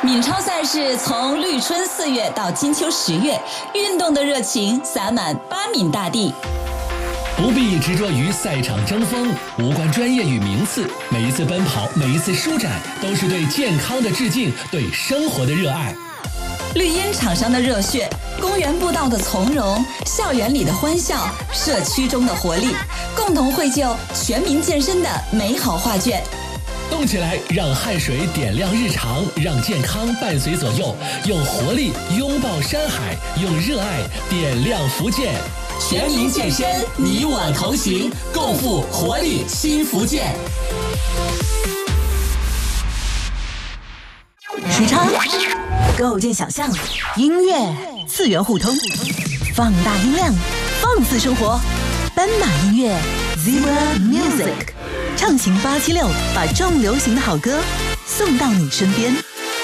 闽超赛事从绿春4月到金秋10月，运动的热情洒满巴闽大地。 不必执着于赛场争锋，无关专业与名次，每一次奔跑，每一次舒展，都是对健康的致敬，对生活的热爱。 绿茵场上的热血，公园步道的从容，校园里的欢笑，社区中的活力，共同绘就全民健身的美好画卷。 动起来，让汗水点亮日常，让健康伴随左右，用活力拥抱山海，用热爱点亮福建。全民健身，你我同行，共赴活力新福建。 时差构建想象，音乐次元互通，放大音量，放肆生活。斑马音乐 Zebra Music， 畅行876，把重流行的好歌送到你身边。